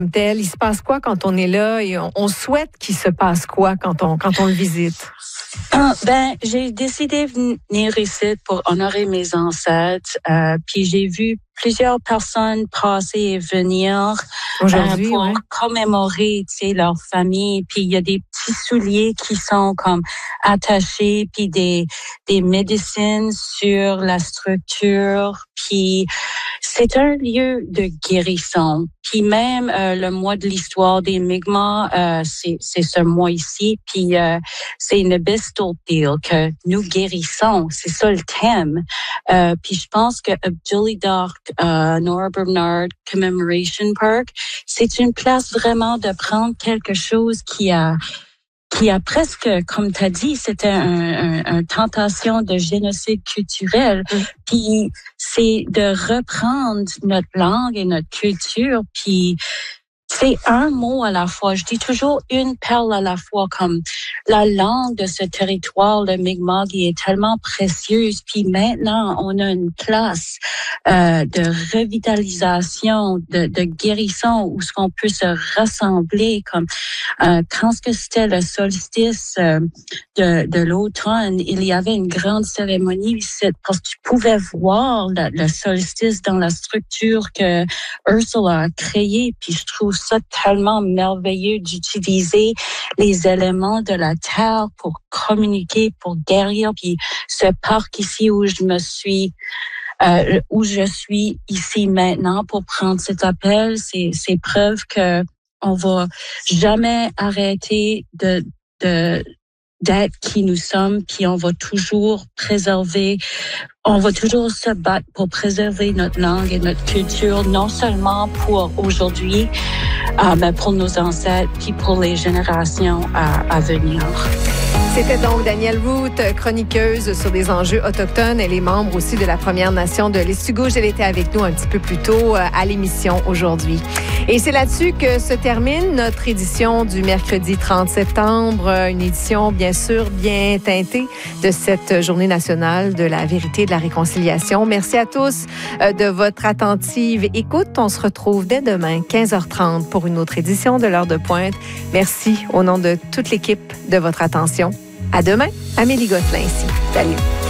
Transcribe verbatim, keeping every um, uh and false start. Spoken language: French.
tel, il se passe quoi quand on est là et on, on souhaite qu'il se passe quoi quand on quand on le visite? Ah, ben, j'ai décidé de venir ici pour honorer mes ancêtres. Euh, puis j'ai vu plusieurs personnes passer et venir Aujourd'hui, euh, pour ouais. commémorer, tu sais, leur famille. Puis il y a des petits souliers qui sont comme attachés, puis des des médecines sur la structure. Puis c'est un lieu de guérison. Puis même euh, le mois de l'histoire des Mi'kmaq, euh, c'est c'est ce mois ici. Puis euh, c'est une bestial deal que nous guérissons. C'est ça le thème. Euh, puis je pense que Julie Dark, euh, Nora Bernard Commemoration Park, c'est une place vraiment de prendre quelque chose qui a qui a presque, comme tu as dit, c'était un, un, un tentation de génocide culturel. Mm. Puis c'est de reprendre notre langue et notre culture, puis c'est un mot à la fois. Je dis toujours une perle à la fois, comme la langue de ce territoire, le Mi'kmaq, qui est tellement précieuse. Puis maintenant, on a une place euh, de revitalisation, de, de guérison, où ce qu'on peut se rassembler. Comme euh, quand ce que c'était le solstice euh, de, de l'automne, il y avait une grande cérémonie ici, parce que tu pouvais voir le, le solstice dans la structure que Ursula a créée. Puis je trouve ça tellement merveilleux d'utiliser les éléments de la terre pour communiquer, pour guérir. Puis ce parc ici où je me suis, euh, où je suis ici maintenant pour prendre cet appel, c'est, c'est preuve que on va jamais arrêter de, de, d'être qui nous sommes, puis on va toujours préserver, on va toujours se battre pour préserver notre langue et notre culture, non seulement pour aujourd'hui, euh, mais pour nos ancêtres, puis pour les générations à, à venir. C'était donc Danielle Root, chroniqueuse sur des enjeux autochtones. Elle est membre aussi de la Première Nation de l'Estigouche. Elle était avec nous un petit peu plus tôt à l'émission aujourd'hui. Et c'est là-dessus que se termine notre édition du mercredi trente septembre. Une édition, bien sûr, bien teintée de cette Journée nationale de la vérité et de la réconciliation. Merci à tous de votre attentive écoute. On se retrouve dès demain, quinze heures trente, pour une autre édition de l'heure de pointe. Merci au nom de toute l'équipe de votre attention. À demain, Amélie Gosselin ici. Salut.